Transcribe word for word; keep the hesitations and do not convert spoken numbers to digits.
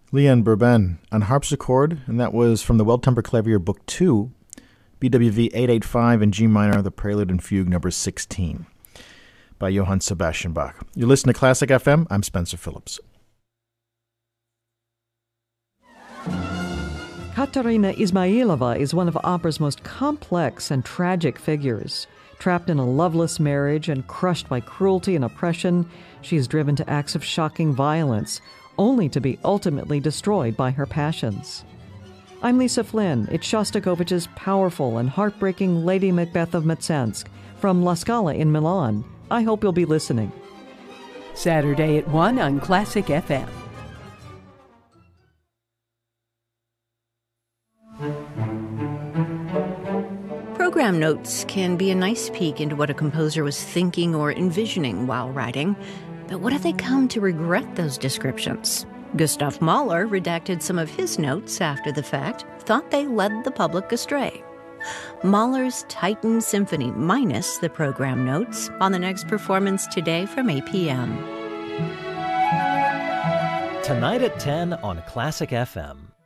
Leanne Bourbon on harpsichord, and that was from the Well-Tempered Clavier Book two, B W V eight eighty-five in G minor, the Prelude and Fugue number sixteen by Johann Sebastian Bach. You're listening to Classic F M. I'm Spencer Phillips. Katerina Ismailova is one of opera's most complex and tragic figures. Trapped in a loveless marriage and crushed by cruelty and oppression, she is driven to acts of shocking violence, only to be ultimately destroyed by her passions. I'm Lisa Flynn. It's Shostakovich's powerful and heartbreaking Lady Macbeth of Mtsensk from La Scala in Milan. I hope you'll be listening. Saturday at one on Classic F M. Program notes can be a nice peek into what a composer was thinking or envisioning while writing. But what if they come to regret those descriptions? Gustav Mahler redacted some of his notes after the fact, thought they led the public astray. Mahler's Titan Symphony minus the program notes on the next performance today from eight p.m. Tonight at ten on Classic F M.